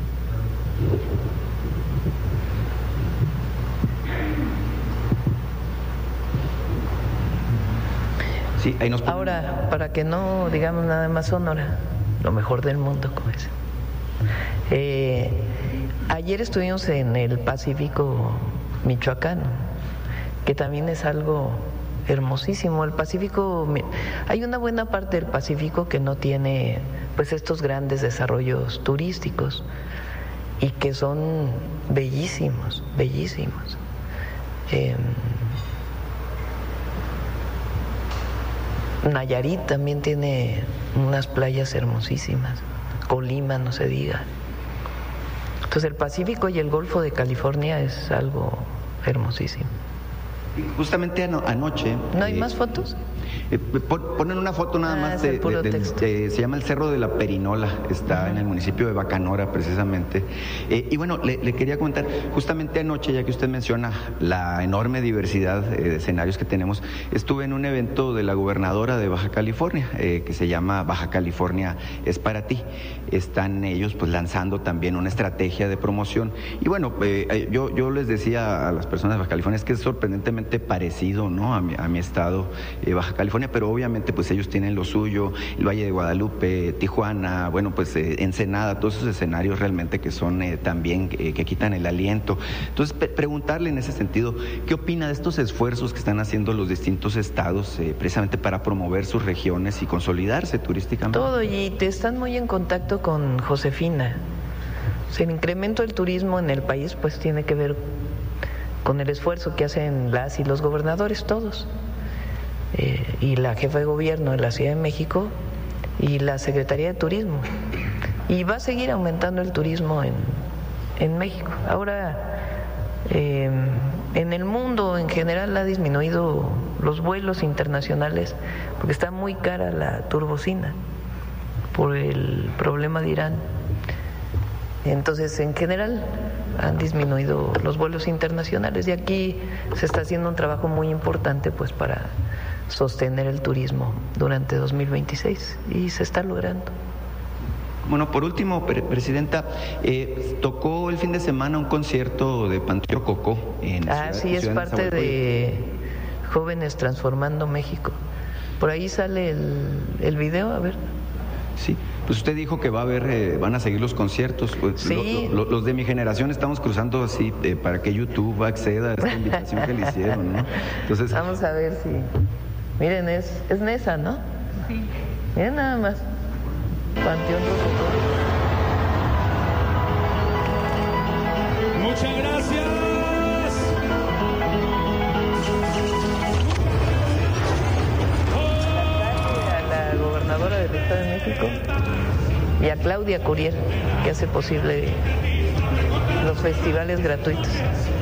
Sí, ahí nos ponemos. Ahora, para que no digamos nada más Sonora, lo mejor del mundo, como dicen. Eh, ayer estuvimos en el Pacífico michoacano, que también es algo hermosísimo. El Pacífico, hay una buena parte del Pacífico que no tiene pues estos grandes desarrollos turísticos y que son bellísimos, bellísimos. Eh, Nayarit también tiene unas playas hermosísimas, Colima no se diga. Entonces el Pacífico y el Golfo de California es algo hermosísimo. Justamente ano anoche... ¿No hay eh, más fotos? Eh, ponen una foto nada ah, más de, de, de, de, se llama el Cerro de la Perinola, está uh-huh. en el municipio de Bacanora precisamente. Eh, y bueno, le, le quería comentar, justamente anoche, ya que usted menciona la enorme diversidad eh, de escenarios que tenemos, estuve en un evento de la gobernadora de Baja California, eh, que se llama Baja California es para ti. Están ellos pues lanzando también una estrategia de promoción. Y bueno, eh, yo, yo les decía a las personas de Baja California, es que es sorprendentemente parecido, ¿no?, a mi, a mi estado, eh, Baja California, pero obviamente pues ellos tienen lo suyo, el Valle de Guadalupe, Tijuana, bueno, pues eh, Ensenada, todos esos escenarios realmente que son eh, también eh, que quitan el aliento. Entonces, preguntarle en ese sentido, ¿qué opina de estos esfuerzos que están haciendo los distintos estados eh, precisamente para promover sus regiones y consolidarse turísticamente? Todo, y te están muy en contacto con Josefina. O sea, el incremento del turismo en el país pues tiene que ver con el esfuerzo que hacen las y los gobernadores todos. Eh, y la jefa de gobierno de la Ciudad de México y la Secretaría de Turismo, y va a seguir aumentando el turismo en, en México. Ahora eh, en el mundo en general ha disminuido los vuelos internacionales porque está muy cara la turbocina por el problema de Irán. Entonces en general han disminuido los vuelos internacionales y aquí se está haciendo un trabajo muy importante pues para sostener el turismo durante dos mil veintiséis y se está logrando. Bueno, por último, pre Presidenta, eh, tocó el fin de semana un concierto de Panteón Rococó en Ah, ciudad, sí, en es ciudad parte de Jóvenes Transformando México. Por ahí sale el, el video, a ver. Sí, pues usted dijo que va a haber, eh, van a seguir los conciertos. Pues sí. Lo, lo, los de mi generación estamos cruzando así eh, para que YouTube acceda a esta invitación que le hicieron, ¿no? Entonces, vamos a ver si. Miren, es, es Nesa, ¿no? Sí. Miren nada más. Panteón Rococó. Muchas gracias. A la gobernadora del Estado de México y a Claudia Curiel, que hace posible los festivales gratuitos.